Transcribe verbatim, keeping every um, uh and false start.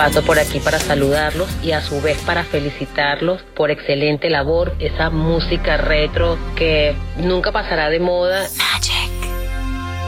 paso por aquí para saludarlos y a su vez para felicitarlos por excelente labor, esa música retro que nunca pasará de moda